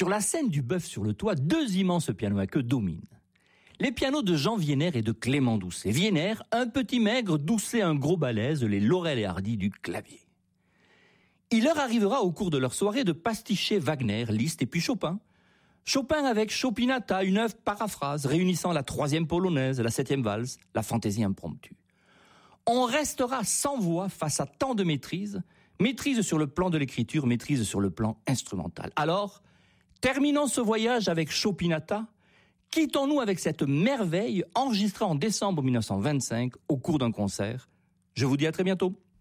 Sur la scène du Bœuf sur le toit, 2 immenses pianos à queue dominent. Les pianos de Jean Vienner et de Clément Doucet. Vienner, un petit maigre, Doucet, un gros balèze, les Laurel et Hardy du clavier. Il leur arrivera au cours de leur soirée de pasticher Wagner, Liszt et puis Chopin. Chopin avec Chopinata, une œuvre paraphrase réunissant la 3e polonaise, la 7e valse, la fantaisie impromptue. On restera sans voix face à tant de maîtrise, maîtrise sur le plan de l'écriture, maîtrise sur le plan instrumental. Alors, terminons ce voyage avec Chopinata, quittons-nous avec cette merveille enregistrée en décembre 1925 au cours d'un concert. Je vous dis à très bientôt.